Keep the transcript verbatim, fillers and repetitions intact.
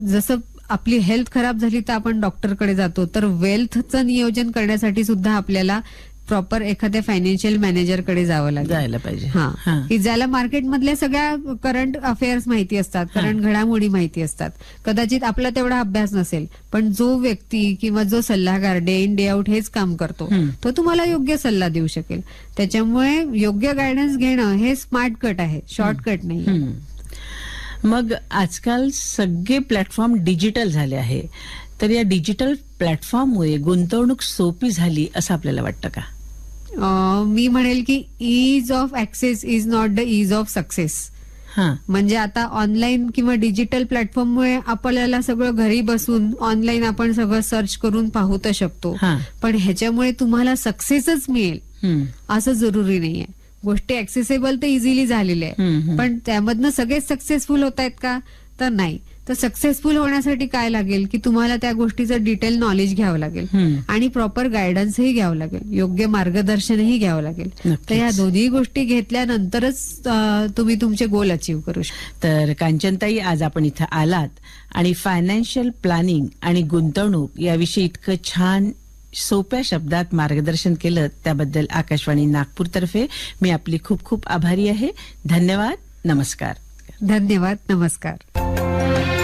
जसं आपली हेल्थ खराब झाली तर आपण डॉक्टरकडे जातो, तर वेल्थचं नियोजन करण्यासाठी सुद्धा आपल्याला प्रॉपर एखाद्या फायनान्शियल मॅनेजरकडे जावं लागेल, जायला पाहिजे. हा, की ज्याला मार्केटमधल्या सगळ्या करंट अफेअर्स माहिती असतात, करंट घडामोडी माहिती असतात. कदाचित आपला तेवढा अभ्यास नसेल, पण जो व्यक्ती किंवा जो सल्लागार डे इन डे आउट हेच काम करतो, तो तुम्हाला योग्य सल्ला देऊ शकेल. त्याच्यामुळे योग्य गायडन्स घेणं हे स्मार्ट कट आहे, शॉर्टकट नाही. मग आजकाल सगळे प्लॅटफॉर्म डिजिटल झाले आहे, तर या डिजिटल प्लॅटफॉर्ममुळे गुंतवणूक सोपी झाली असं आपल्याला वाटतं का? मी म्हणेल की is of access is not the is of success. म्हणजे आता ऑनलाईन किंवा डिजिटल प्लॅटफॉर्ममुळे आपल्याला सगळं घरी बसून ऑनलाईन आपण सगळं सर्च करून पाहू तर शकतो, पण ह्याच्यामुळे तुम्हाला सक्सेसच मिळेल असं जरुरी नाहीये. गोष्टी ऍक्सेसेबल तर इझिली झालेल्या आहे, पण त्यामधनं सगळेच सक्सेसफुल होत आहेत का? तर नाही. तर सक्सेसफुल होण्यासाठी काय लागेल की तुम्हाला त्या गोष्टीचं डिटेल नॉलेज घ्यावं लागेल आणि प्रॉपर गायडन्सही घ्यावं लागेल, योग्य मार्गदर्शनही घ्यावं लागेल. तर या दोन्ही गोष्टी घेतल्यानंतरच तुम्ही तुमचे गोल अचीव्ह करू शकता. तर कांचनताई, आज आपण इथं आलात आणि फायनान्शियल प्लॅनिंग आणि गुंतवणूक याविषयी इतकं छान सोप्या शब्दात मार्गदर्शन केलं, त्याबद्दल आकाशवाणी नागपूरतर्फे मी आपली खूप खूप आभारी आहे. धन्यवाद. नमस्कार. धन्यवाद. नमस्कार.